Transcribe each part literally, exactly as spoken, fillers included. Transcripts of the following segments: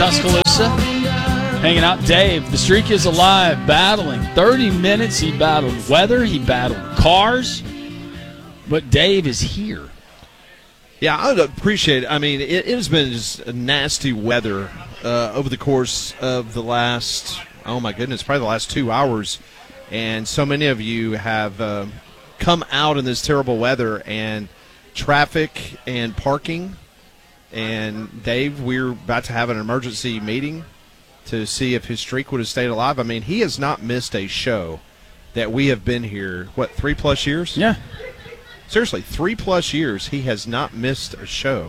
Tuscaloosa. Hanging out. Dave, the streak is alive, battling. thirty minutes he battled weather, he battled cars, but Dave is here. Yeah, I would appreciate it. I mean, it, it has been just nasty weather uh, over the course of the last, oh my goodness, probably the last two hours. And so many of you have uh, come out in this terrible weather, and traffic and parking. And Dave, we're about to have an emergency meeting to see if his streak would have stayed alive. I mean, he has not missed a show that we have been here, what, three plus years? Yeah. Seriously, three plus years he has not missed a show.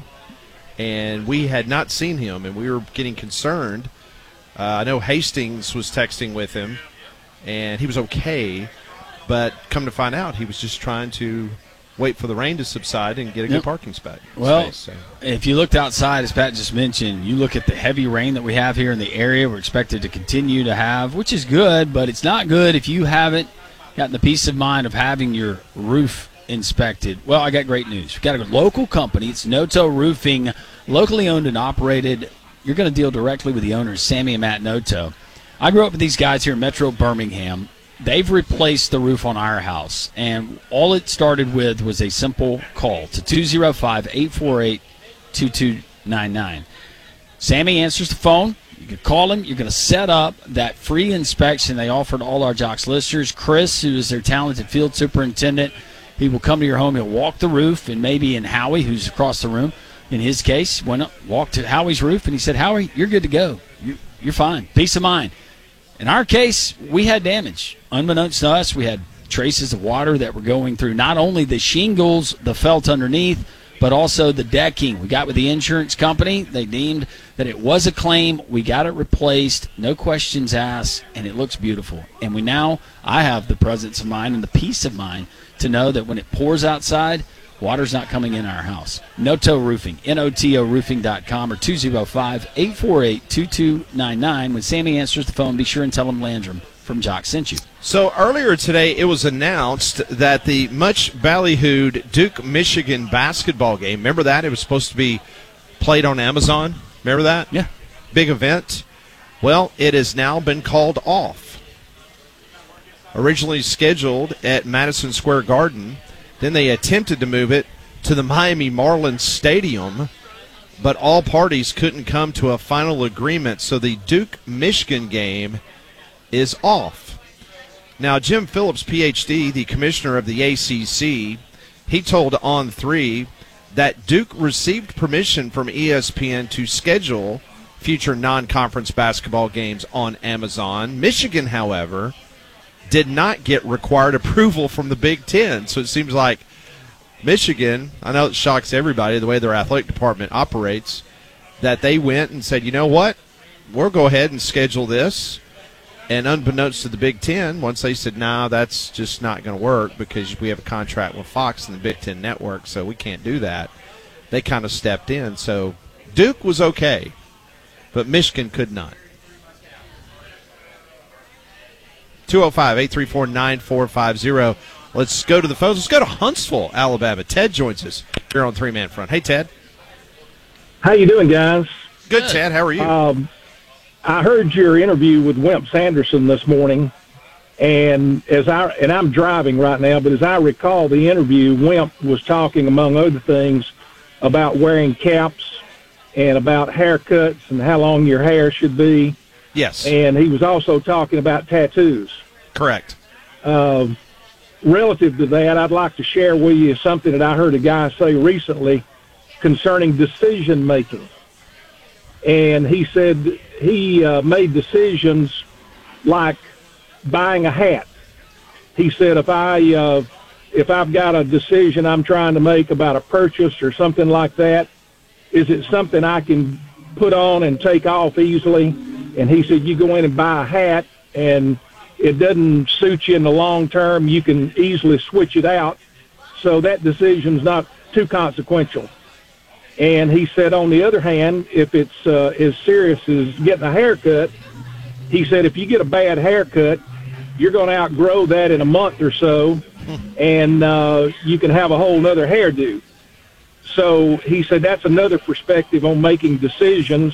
And we had not seen him, and we were getting concerned. Uh, I know Hastings was texting with him, and he was okay. But come to find out, he was just trying to wait for the rain to subside and get a yep. good parking spot. Well, space, so. If you looked outside, as Pat just mentioned, you look at the heavy rain that we have here in the area we're expected to continue to have, which is good, but it's not good if you haven't gotten the peace of mind of having your roof inspected. Well, I got great news. We've got a local company. It's Noto Roofing, locally owned and operated. You're going to deal directly with the owners, Sammy and Matt Noto. I grew up with these guys here in Metro Birmingham. They've replaced the roof on our house, and all it started with was a simple call to two oh five, eight four eight, two two nine nine. Sammy answers the phone. You can call him. You're going to set up that free inspection they offered all our Jocks listeners. Chris, who is their talented field superintendent, he will come to your home. He'll walk the roof, and maybe in Howie, who's across the room, in his case, went up, walked to Howie's roof, and he said, Howie, you're good to go. You're, you're fine. Peace of mind. In our case, we had damage. Unbeknownst to us, we had traces of water that were going through not only the shingles, the felt underneath, but also the decking. We got with the insurance company. They deemed that it was a claim. We got it replaced, no questions asked, and it looks beautiful. And we now, I have the presence of mind and the peace of mind to know that when it pours outside, water's not coming in our house. Noto Roofing, N O T O roofing dot com or two oh five, eight four eight, two two nine nine. When Sammy answers the phone, be sure and tell him Landrum from Jock sent you. So earlier today, it was announced that the much ballyhooed Duke-Michigan basketball game, remember that? It was supposed to be played on Amazon. Remember that? Yeah. Big event. Well, it has now been called off. Originally scheduled at Madison Square Garden, then they attempted to move it to the Miami Marlins Stadium, but all parties couldn't come to a final agreement, so the Duke-Michigan game is off. Now, Jim Phillips, P H D, the commissioner of the A C C, he told On three that Duke received permission from E S P N to schedule future non-conference basketball games on Amazon. Michigan, however, did not get required approval from the Big Ten. So it seems like Michigan, I know it shocks everybody the way their athletic department operates, that they went and said, you know what, we'll go ahead and schedule this. And unbeknownst to the Big Ten, once they said, no, nah, that's just not going to work because we have a contract with Fox and the Big Ten Network, so we can't do that, they kind of stepped in. So Duke was okay, but Michigan could not. two oh five, eight three four, nine four five oh. Let's go to the phones. Let's go to Huntsville, Alabama. Ted joins us here on Three Man Front. Hey, Ted. How you doing, guys? Good, Ted. How are you? Um, I heard your interview with Wimp Sanderson this morning, and as I and I'm driving right now, but as I recall the interview, Wimp was talking, among other things, about wearing caps and about haircuts and how long your hair should be. Yes. And he was also talking about tattoos. Correct. Uh, relative to that, I'd like to share with you something that I heard a guy say recently concerning decision-making. And he said he uh, made decisions like buying a hat. He said, if, I, uh, if I've got a decision I'm trying to make about a purchase or something like that, is it something I can put on and take off easily? And he said, you go in and buy a hat, and it doesn't suit you in the long term. You can easily switch it out. So that decision's not too consequential. And he said, on the other hand, if it's uh, as serious as getting a haircut, he said, if you get a bad haircut, you're going to outgrow that in a month or so, and uh, you can have a whole nother hairdo. So he said that's another perspective on making decisions.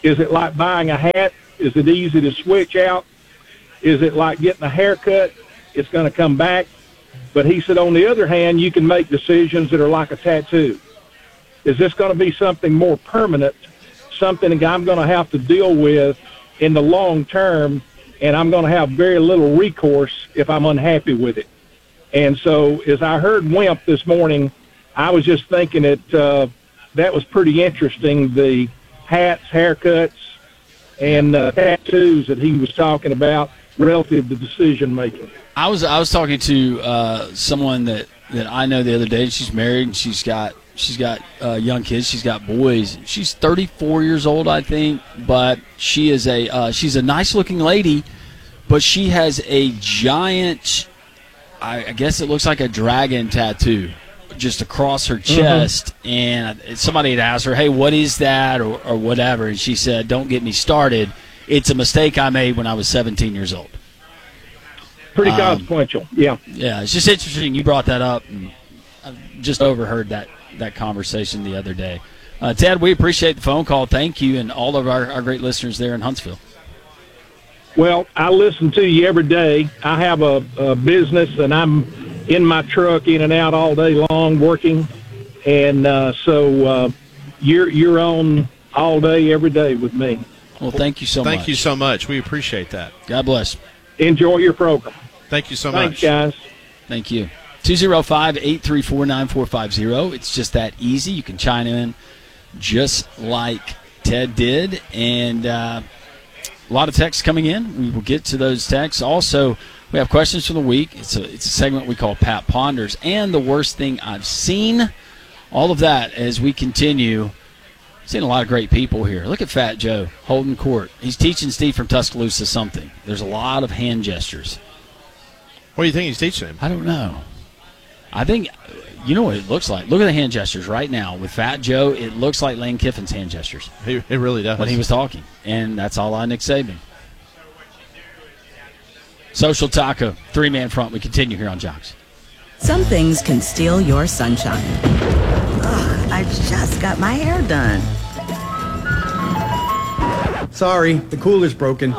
Is it like buying a hat? Is it easy to switch out? Is it like getting a haircut? It's going to come back. But he said, on the other hand, you can make decisions that are like a tattoo. Is this going to be something more permanent, something I'm going to have to deal with in the long term, and I'm going to have very little recourse if I'm unhappy with it? And so as I heard Wimp this morning, I was just thinking that uh, that was pretty interesting, the hats, haircuts, and uh, tattoos that he was talking about relative to decision making. I was I was talking to uh, someone that, that I know the other day. She's married and she's got she's got uh, young kids. She's got boys. She's thirty-four years old, I think, but she is a uh, she's a nice looking lady, but she has a giant, I, I guess it looks like a dragon tattoo just across her chest. Mm-hmm. And somebody had asked her, hey, what is that, or, or whatever, and she said, don't get me started. It's a mistake I made when I was seventeen years old. Pretty um, consequential, yeah. Yeah, it's just interesting you brought that up. And I just overheard that, that conversation the other day. Uh, Ted, we appreciate the phone call. Thank you, and all of our, our great listeners there in Huntsville. Well, I listen to you every day. I have a, a business, and I'm in my truck in and out all day long working. And uh, so uh, you're, you're on all day, every day with me. Well, thank you so Thank much. Thank you so much. We appreciate that. God bless. Enjoy your program. Thank you so Thanks, much. guys. Thank you. two oh five, eight three four, nine four five oh. It's just that easy. You can chime in just like Ted did. And uh, a lot of texts coming in. We will get to those texts. Also, we have questions for the week. It's a, it's a segment we call Pat Ponders. And the worst thing I've seen. All of that as we continue. Seen a lot of great people here. Look at Fat Joe holding court. He's teaching Steve from Tuscaloosa something. There's a lot of hand gestures. What do you think he's teaching him? I don't know. I think, you know what it looks like? Look at the hand gestures right now. With Fat Joe, it looks like Lane Kiffin's hand gestures. It really does. When he was talking. And that's all on Nick Saban. Social Taco, three-man front. We continue here on Jocks. Some things can steal your sunshine. Ugh, I just got my hair done. Sorry, the cooler's broken.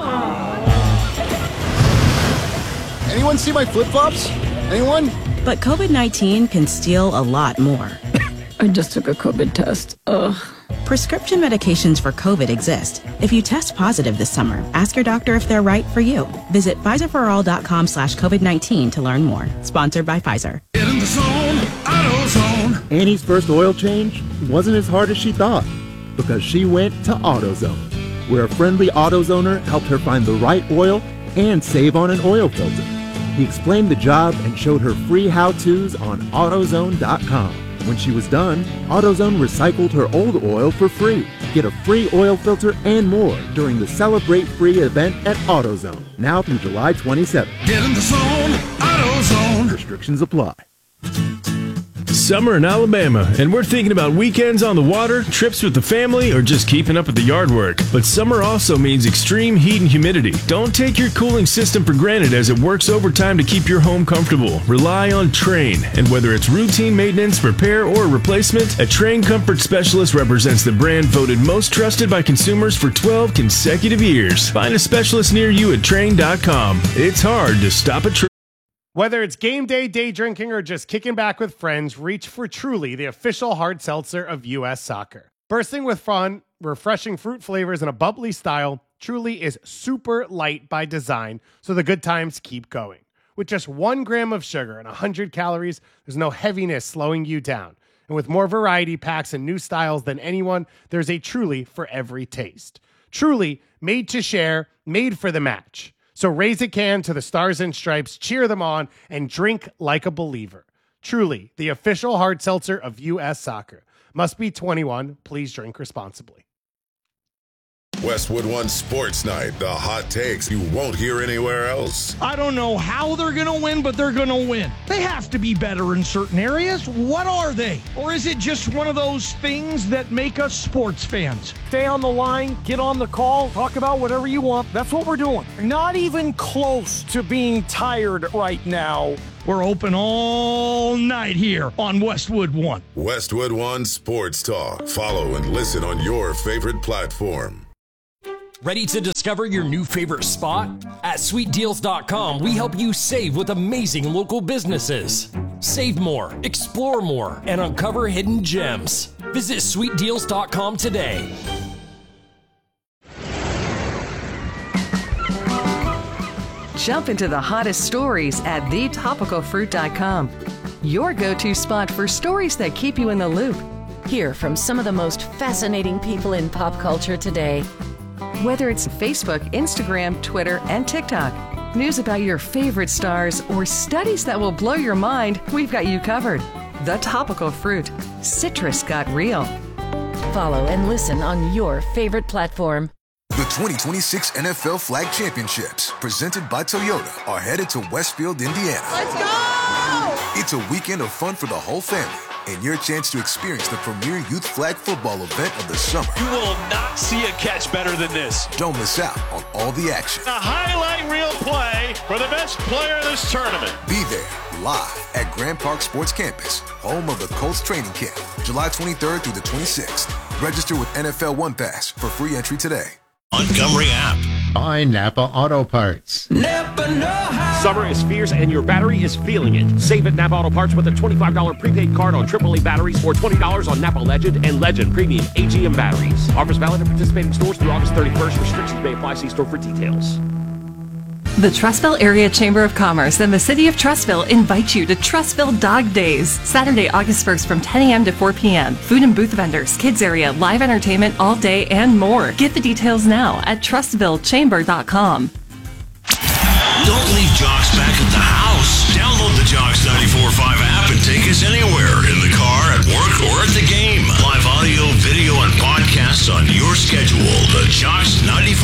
Anyone see my flip-flops? Anyone? But COVID nineteen can steal a lot more. I just took a COVID test. Ugh. Prescription medications for COVID exist. If you test positive this summer, ask your doctor if they're right for you. Visit Pfizerforall.com slash COVID-19 to learn more. Sponsored by Pfizer. Get in the zone, AutoZone. Annie's first oil change wasn't as hard as she thought because she went to AutoZone, where a friendly AutoZoner helped her find the right oil and save on an oil filter. He explained the job and showed her free how-tos on AutoZone dot com. When she was done, AutoZone recycled her old oil for free. Get a free oil filter and more during the Celebrate Free event at AutoZone, now through July twenty-seventh. Get in the zone, AutoZone. Restrictions apply. Summer in Alabama, and we're thinking about weekends on the water, trips with the family, or just keeping up with the yard work. But summer also means extreme heat and humidity. Don't take your cooling system for granted as it works overtime to keep your home comfortable. Rely on Trane, and whether it's routine maintenance, repair, or replacement, a Trane Comfort Specialist represents the brand voted most trusted by consumers for twelve consecutive years. Find a specialist near you at Trane dot com. It's hard to stop a Trane. Whether it's game day, day drinking, or just kicking back with friends, reach for Truly, the official hard seltzer of U S Soccer. Bursting with fun, refreshing fruit flavors, and a bubbly style, Truly is super light by design, so the good times keep going. With just one gram of sugar and one hundred calories, there's no heaviness slowing you down. And with more variety packs and new styles than anyone, there's a Truly for every taste. Truly, made to share, made for the match. So raise a can to the Stars and Stripes, cheer them on, and drink like a believer. Truly, the official hard seltzer of U S Soccer. Must be twenty-one. Please drink responsibly. Westwood One Sports Night, the hot takes you won't hear anywhere else. I don't know how they're going to win, but they're going to win. They have to be better in certain areas. What are they? Or is it just one of those things that make us sports fans? Stay on the line, get on the call, talk about whatever you want. That's what we're doing. Not even close to being tired right now. We're open all night here on Westwood One. Westwood One Sports Talk. Follow and listen on your favorite platform. Ready to discover your new favorite spot? At sweet deals dot com, we help you save with amazing local businesses. Save more, explore more, and uncover hidden gems. Visit sweet deals dot com today. Jump into the hottest stories at the topical fruit dot com. Your go-to spot for stories that keep you in the loop. Hear from some of the most fascinating people in pop culture today. Whether it's Facebook, Instagram, Twitter, and TikTok, news about your favorite stars, or studies that will blow your mind, we've got you covered. The Topical Fruit. Citrus got real. Follow and listen on your favorite platform. The twenty twenty-six N F L Flag Championships, presented by Toyota, are headed to Westfield, Indiana. Let's go! It's a weekend of fun for the whole family, and your chance to experience the premier youth flag football event of the summer. You will not see a catch better than this. Don't miss out on all the action. A highlight reel play for the best player of this tournament. Be there, live at Grand Park Sports Campus, home of the Colts training camp, July twenty-third through the twenty-sixth. Register with N F L One Pass for free entry today. Montgomery app. By Napa Auto Parts. Napa know how. Summer is fierce and your battery is feeling it. Save at Napa Auto Parts with a twenty-five dollars prepaid card on triple A batteries or twenty dollars on Napa Legend and Legend Premium A G M batteries. Offers valid at participating stores through August thirty-first. Restrictions may apply. See store for details. The Trustville Area Chamber of Commerce and the City of Trustville invite you to Trustville Dog Days, Saturday, August first from ten a.m. to four p.m. Food and booth vendors, kids area, live entertainment all day, and more. Get the details now at trustville chamber dot com. Don't leave Jocks back at the house. Download the Jocks ninety-four point five app and take us anywhere, in the car, at work, or at the game. Live audio, video, and podcasts on your schedule. The Jocks ninety-four